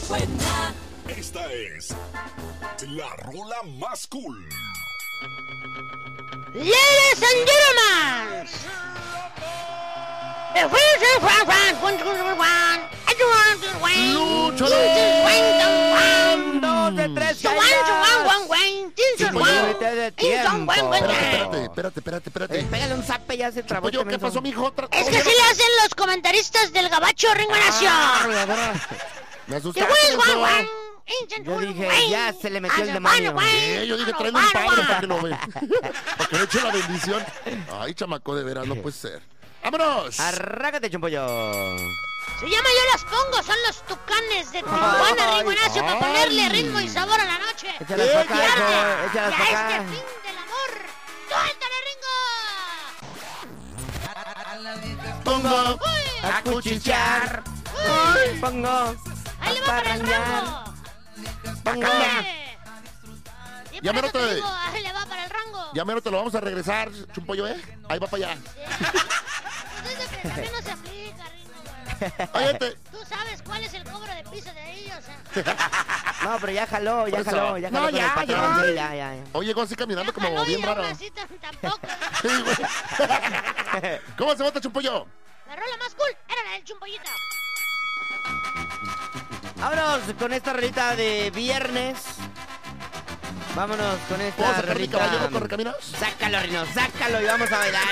buena. Esta es la rola más cool. Ladies and gentlemen, the Lucho, 2 de 3, Espérate. Pégale un zape, ya se trabó. ¿Qué pasó, mijo? Es que así le hacen los comentaristas del Gabacho Ringo Nacio. Me asustaste. Yo dije, ya se le metió el demonio. Yo dije, tráele un padre para que lo vea. Para que le eche la bendición. Ay, chamaco, de veras, no puede ser. ¡Vámonos! Arrágate, Chumpollo. Se llama Yo las pongo, son los tucanes de Tijuana, Ringo Nacio, para ponerle ritmo y sabor a la noche. Échalas para acá, hijo, échalas Y para a acá. este fin del amor, ¡suéltale, Ringo! Pongo a cuchichear. Pongo Ahí le a va para el parrañar. rango. Pongo. Y Ya por mero eso te te- digo, ahí le va para el rango. Ya mero te lo vamos a regresar, Chumpollo, ¿eh? Ahí va para allá. Pues eso que también no se aplica, Ringo, güey. Óyete. Tú sabes cuál es el cobro de piso de ellos, ¿eh? No, pero ya jaló Por eso. con No, el ya, patrón. ya. Sí, ya. Hoy llegó así caminando como Jaló bien y aún raro. así tampoco. Sí, güey. ¿Cómo se vota, Chumpollo? La rola más cool era la del Chumpollito. Vámonos con esta rolita de viernes. Vámonos con esta ¿Puedo sacar mi rolita. caballero correcaminos? Sácalo, Rino, sácalo y vamos a bailar.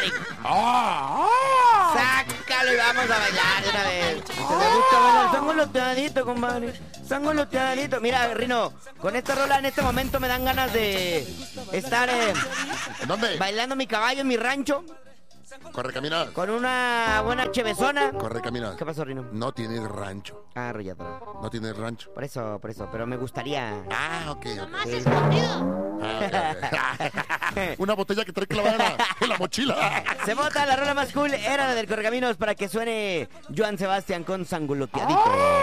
Sácalo y vamos a bailar de una vez. Si me gusta bailar, sangoloteadito, compadre. Sangoloteadito. Mira, Rino, con esta rola en este momento me dan ganas de estar ¿Dónde? bailando mi caballo en mi rancho Correcaminos. con una buena chevezona. Correcaminos. ¿Qué pasó, Rino? No tienes rancho. Ah, arrollado. No tienes rancho. Por eso, pero me gustaría. Ah, ok. Nomás escondido. Una botella que trae clavada en la mochila. Se vota la rola más cool, era la del Correcaminos para que suene Joan Sebastián con Sangoloteadito.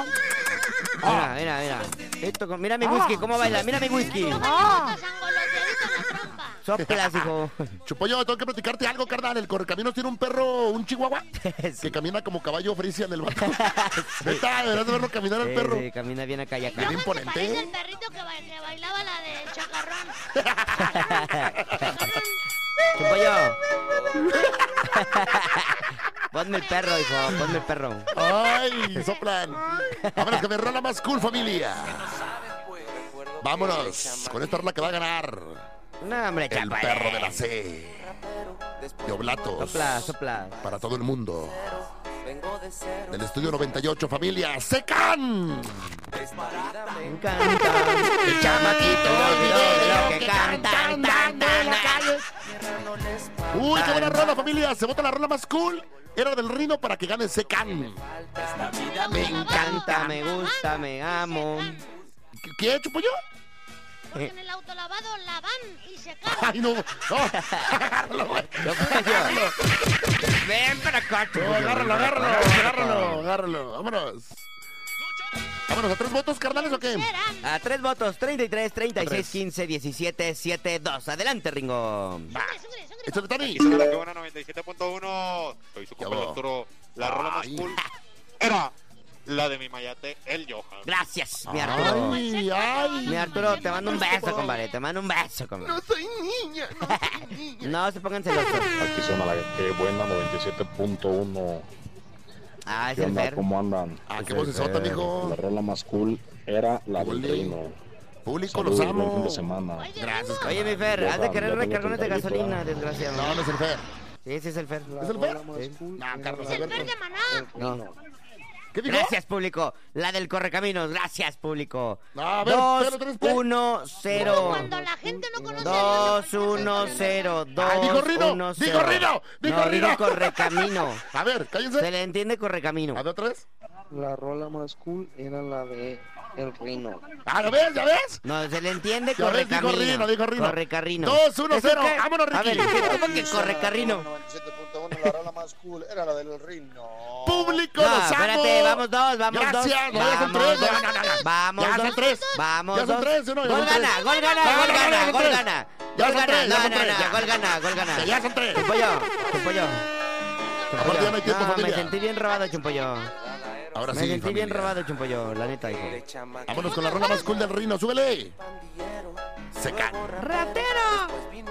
Mira. Mira mi whisky, cómo baila, mira mi whisky. Sangoloteadito en la trompa. Soplas, hijo. Chumpollo, tengo que platicarte algo, carnal. El Correcaminos tiene un perro, un chihuahua, que camina como caballo frisia en el barco. Neta, deberás de verlo caminar al perro. Sí, camina bien acá y acá. Bien ¿Cómo se imponente. parece el perrito que bailaba la de Chacarrón? Chumpollo. Ponme el perro, hijo, ponme el perro. Ay, soplan. Vámonos que me rola más cool, familia. Vámonos con esta rola que va a ganar No, hombre, el chapa. perro de la C. De Oblatos. Sopla. Para todo el mundo. Del estudio 98, familia. ¡Secan! Me encanta. El chamaquito video que cantan, en la calle. Uy, qué buena rola, familia. Se vota la rola más cool. Era del Rino para que gane Secan. Me encanta, me gusta, me amo. ¿Qué, Chumpollo? Porque en el autolavado lavan y se cagan. Ay, no. Agárralo, güey. Ven para acá, No, agárralo. Vámonos. Vámonos, ¿a 3 votos, carnales, o qué? A 3 votos, 33, 36, 15, 17, 7, 2. Adelante, Ringo. Échale, Tony. La que buena 97.1. Soy su Ya compañero. La rola más Ay. cool era la de mi mayate, el Johan. Gracias, mi Arturo. Ay. Mi Arturo, te mando un beso, compadre. Te mando un beso, compadre. No soy niña. No se pongan celosos. Aquí suena la que buena 97.1. Ah, es ¿Qué el onda? Fer. ¿Cómo andan? Ah, Es qué el vocesota, Fer. mijo. La rola más cool era la del Uli. Reino. Público, los Saludos, buen fin amo. de semana. Gracias, Oye, mi carnal. Fer, has de querer Ya tengo recargones de 38, gasolina, ¿verdad? desgraciado. No, no es el Fer. Sí, ese es el Fer. ¿Es el Fer? Sí. No, Carlos Es el Alberto. verde maná. No. ¿Qué dijo? Gracias, público. La del Correcaminos. Gracias, público. No, a ver, 2, espérate, espérate. 1, Como 0. cuando la gente no conoce 2, 1, 0. 2, Ah, dijo Rino, 1, dijo 0. Rino, dijo No, Rino. Correcamino. A ver, Se cállense. le entiende Correcamino. A ver, otra vez. La rola más cool era la de El Rino. Ah, ¿ya ves? ¿Ya ves? No, se le entiende Ya ves, dijo Correcamino. Rino, dijo Rino. Correcarrino. 2, 1, ¿Eso 0. qué? Vámonos, A ver, Ricky. ¿cómo que Correcarrino? 97.1, la rola más cool era la del Rino. Público, No, los amo. espérate, vamos dos, vamos dos. Gracias, no, ya son tres. No, no, no, no. Vamos Ya son dos. tres. Vamos Ya son dos. tres, ¿no? Ya Gol son gana, tres. gol gana, No, gol no, no, gana, ya son gol tres. gana. Ya Gol son gana, tres, ya no, son no, tres, no, ya. gol gana, gol gana. Que ya son tres. Chumpollo. Aparte ya no hay tiempo, No, me familia. sentí bien robado, Chumpollo. Ahora Me sí, sentí bien familia. robado, Chumpollo, la neta, hijo. Vámonos con la rola más cool del Rino, súbele. Seca. ¡Ratero!